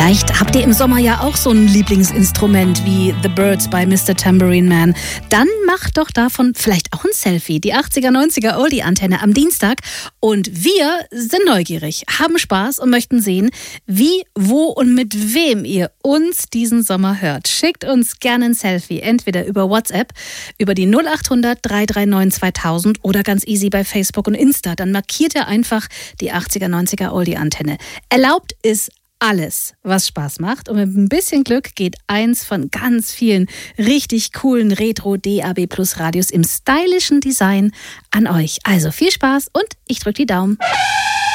Vielleicht habt ihr im Sommer ja auch so ein Lieblingsinstrument wie The Birds bei Mr. Tambourine Man. Dann macht doch davon vielleicht auch ein Selfie. Die 80er, 90er Oldie-Antenne am Dienstag. Und wir sind neugierig, haben Spaß und möchten sehen, wie, wo und mit wem ihr uns diesen Sommer hört. Schickt uns gerne ein Selfie, entweder über WhatsApp, über die 0800 339 2000 oder ganz easy bei Facebook und Insta. Dann markiert ihr einfach die 80er, 90er Oldie-Antenne. Erlaubt ist alles, was Spaß macht. Und mit ein bisschen Glück geht eins von ganz vielen richtig coolen Retro-DAB Plus Radios im stylischen Design an euch. Also viel Spaß und ich drücke die Daumen.